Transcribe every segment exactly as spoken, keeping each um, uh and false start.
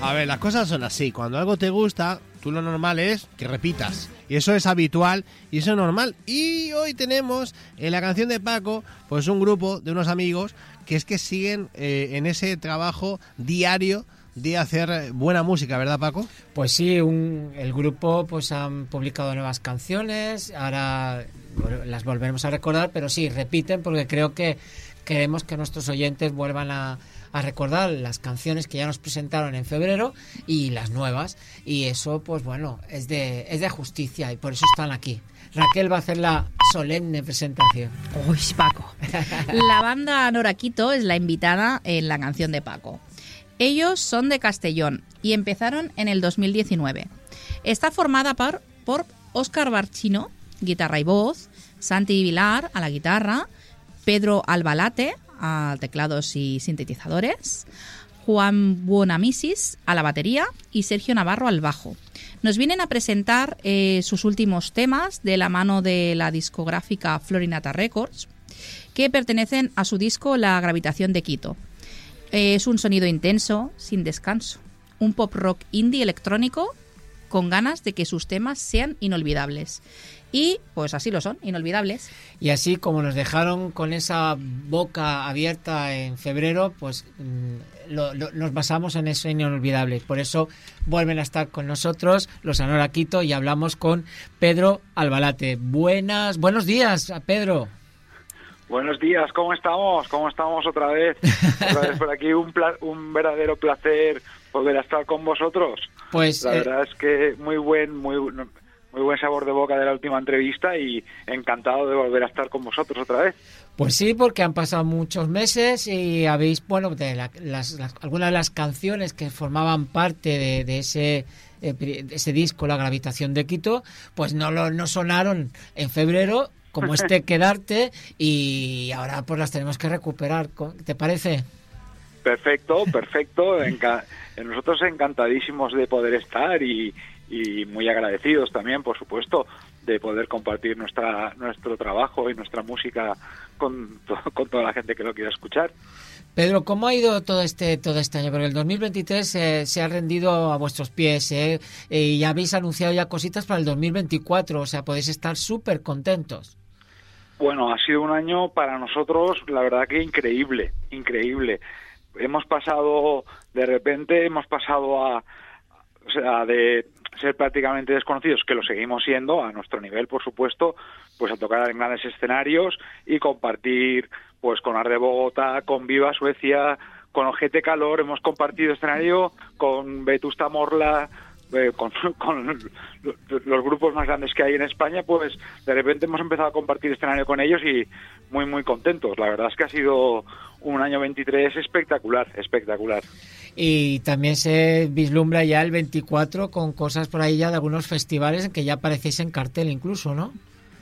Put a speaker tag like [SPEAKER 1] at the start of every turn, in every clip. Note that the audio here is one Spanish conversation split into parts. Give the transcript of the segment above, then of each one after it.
[SPEAKER 1] A ver, las cosas son así. Cuando algo te gusta, tú lo normal es que repitas. Y eso es habitual y eso es normal. Y hoy tenemos en la canción de Paco, pues un grupo de unos amigos que es que siguen eh, en ese trabajo diario de hacer buena música, ¿verdad, Paco?
[SPEAKER 2] Pues sí, un, el grupo pues han publicado nuevas canciones, ahora las volveremos a recordar, pero sí, repiten porque creo que queremos que nuestros oyentes vuelvan a, a recordar las canciones que ya nos presentaron en febrero y las nuevas, y eso pues bueno, es de, es de justicia y por eso están aquí. Raquel va a hacer la solemne presentación.
[SPEAKER 3] Uy, Paco. La banda Noraquito es la invitada en la canción de Paco. Ellos son de Castellón y empezaron en el dos mil diecinueve. Está formada por, por Óscar Barchino, guitarra y voz, Santi Vilar a la guitarra, Pedro Albalate a teclados y sintetizadores, Juan Buonamisis a la batería y Sergio Navarro al bajo. Nos vienen a presentar eh, sus últimos temas de la mano de la discográfica Florinata Records, que pertenecen a su disco La Gravitación de Quito. Es un sonido intenso, sin descanso. Un pop rock indie electrónico con ganas de que sus temas sean inolvidables. Y pues así lo son, inolvidables.
[SPEAKER 2] Y así como nos dejaron con esa boca abierta en febrero, pues lo, lo, nos basamos en eso inolvidable. Por eso vuelven a estar con nosotros los Noraquito y hablamos con Pedro Albalate. Buenas, buenos días, Pedro.
[SPEAKER 4] Buenos días, ¿cómo estamos? ¿Cómo estamos otra vez? Otra vez por aquí, un, pla- un verdadero placer volver a estar con vosotros.
[SPEAKER 2] Pues
[SPEAKER 4] la
[SPEAKER 2] eh...
[SPEAKER 4] verdad es que muy buen, muy, muy buen sabor de boca de la última entrevista y encantado de volver a estar con vosotros otra vez.
[SPEAKER 2] Pues sí, porque han pasado muchos meses y habéis, bueno, de la, las, las, algunas de las canciones que formaban parte de, de ese eh, de ese disco, La Gravitación de Quito, pues no lo no sonaron en febrero, como este Quedarte, y ahora pues las tenemos que recuperar. ¿Te parece?
[SPEAKER 4] Perfecto, perfecto. Enca- nosotros encantadísimos de poder estar y, y muy agradecidos también, por supuesto, de poder compartir nuestra nuestro trabajo y nuestra música con, to- con toda la gente que lo quiera escuchar.
[SPEAKER 2] Pedro, ¿cómo ha ido todo este todo este año? Porque el dos mil veintitrés eh, se ha rendido a vuestros pies eh, eh, y habéis anunciado ya cositas para el dos mil veinticuatro, o sea, podéis estar súper contentos.
[SPEAKER 4] Bueno, ha sido un año para nosotros, la verdad que increíble, increíble. Hemos pasado, de repente, hemos pasado a, o sea, de ser prácticamente desconocidos, que lo seguimos siendo, a nuestro nivel, por supuesto, pues a tocar en grandes escenarios y compartir, pues con Arde Bogotá, con Viva Suecia, con Ojete Calor, hemos compartido escenario con Vetusta Morla, eh, con, con los grupos más grandes que hay en España, pues de repente hemos empezado a compartir escenario con ellos y muy, muy contentos. La verdad es que ha sido un año veintitrés espectacular, espectacular.
[SPEAKER 2] Y también se vislumbra ya el veinticuatro con cosas por ahí ya de algunos festivales en que ya aparecéis en cartel incluso, ¿no?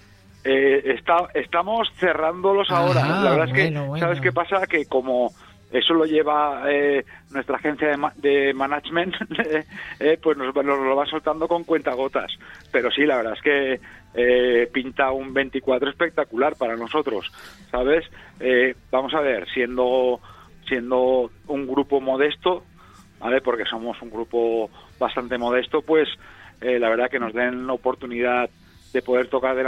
[SPEAKER 4] Eh, está, estamos cerrándolos ahora.
[SPEAKER 2] Ajá,
[SPEAKER 4] la verdad es
[SPEAKER 2] bueno,
[SPEAKER 4] que,
[SPEAKER 2] bueno.
[SPEAKER 4] ¿sabes qué pasa? Que como eso lo lleva eh, nuestra agencia de, ma- de management, eh, pues nos, nos lo va soltando con cuentagotas. Pero sí, la verdad es que eh, pinta un veinticuatro espectacular para nosotros, ¿sabes? Eh, vamos a ver, siendo siendo un grupo modesto, ¿vale? Porque somos un grupo bastante modesto, pues eh, la verdad que nos den la oportunidad de poder tocar delante